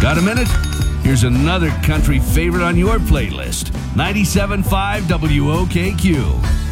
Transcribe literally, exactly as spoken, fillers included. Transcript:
Got a minute? Here's another country favorite on your playlist. ninety-seven point five W O K Q.